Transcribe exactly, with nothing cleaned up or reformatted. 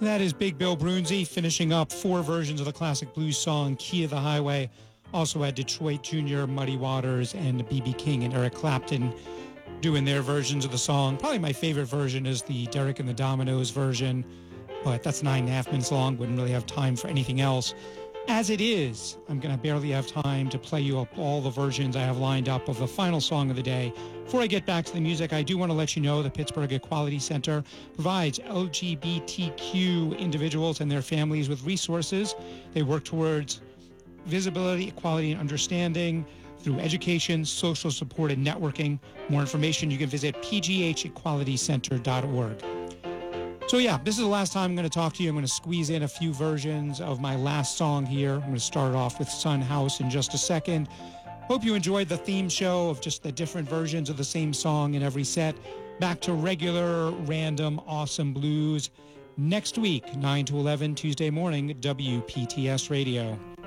That is Big Bill Brunzi finishing up four versions of the classic blues song, Key of the Highway. Also had Detroit Junior, Muddy Waters, and B B King and Eric Clapton doing their versions of the song. Probably my favorite version is the Derek and the Dominoes version, but that's nine and a half minutes long. Wouldn't really have time for anything else. As it is, I'm going to barely have time to play you up all the versions I have lined up of the final song of the day. Before I get back to the music, I do want to let you know the Pittsburgh Equality Center provides L G B T Q individuals and their families with resources. They work towards visibility, equality, and understanding through education, social support, and networking. More information, you can visit p g h equality center dot org. So yeah, this is the last time I'm going to talk to you. I'm going to squeeze in a few versions of my last song here. I'm going to start off with Son House in just a second. Hope you enjoyed the theme show of just the different versions of the same song in every set. Back to regular, random, awesome blues next week, nine to eleven, Tuesday morning, W P T S Radio.